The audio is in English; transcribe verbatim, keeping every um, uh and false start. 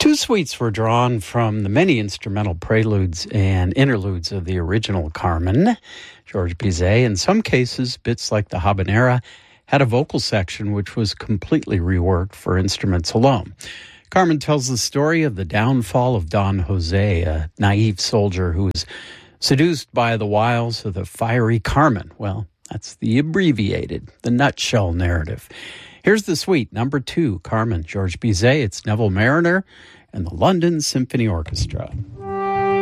Two suites were drawn from the many instrumental preludes and interludes of the original Carmen. Georges Bizet, in some cases, bits like the Habanera, had a vocal section which was completely reworked for instruments alone. Carmen tells the story of the downfall of Don Jose, a naive soldier who was seduced by the wiles of the fiery Carmen. Well, that's the abbreviated, the nutshell narrative. Here's the suite, number two, Carmen, Georges Bizet. It's Neville Marriner and the London Symphony Orchestra.